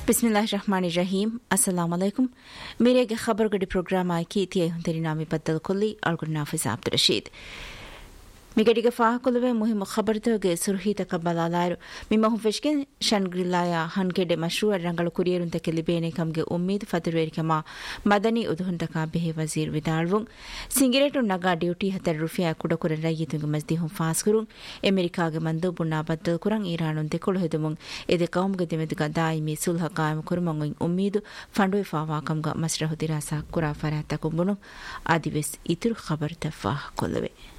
बिस्मिल्लाहिर्रहमानिर्रहीम अस्सलाम वालेकुम मेरे खबर गडी प्रोग्राम आई की ती हुंतरी नामी बदल कुल्ली अलगुन नाफिज अब्दुल रशीद मिगडिगे फाहकुलवे मुहिम खबरतोगे सुरही तकबलालायರು ಮಿಮಹು ಫೆಶ್ಕೆನ್ ಶನ್ಗ್ರಿಲಾಯ ಹನ್ಗೆಡೆ ಮಶ್ರೂಅ ರಂಗಳು ಕುರಿಯರುಂತ ಕೆಲಿಬೇನೆ ಕಮ್ಗೆ ಉಮ್ಮೀದ್ ಫತುರೇರಿಕಮ ಮದನಿ ಉದುಹುಂತಕ ಬೆಹೆ ವಜೀರ್ ವಿದಾಳ್ವುಂ ಸಿಂಗಿರೇಟು ನಗಾ ಡ್ಯೂಟಿ ಹತರ ರುಫಿಯಾ ಕುಡಕುರ ರೈಯತುಂಗ ಮಜ್ದಿಹುಂ ಫಾಸ್ಕುರುಂ ಅಮೆರಿಕಾಗೆ ಮಂದು ಬುನ್ನಾ ಬದ್ದಲ್ ಕುರಂ ಇರಾನುನ್ ದೆಕೊಳು ಹೆದುಮುಂ ಎದೆ ಕೌಮ್ಗೆ ದೆಮೆದುಗ ದಾಯಿಮಿ ಸುಲ್ಹ ಕಾಯಮ ಕುರುಮಂ ಉಮ್ಮೀದ್ ಫಂಡುವೆ ಫಾವಾಕಮ್ಗ ಮಸ್ರಹು ದಿರಾಸಾ ಕುರಾ ಫರಾತ ಕುಂಬುನು ಆದಿವೆಸ್ ಇತುರು ಖಬರ್ ತ ಫಾಹಕುಲವೆ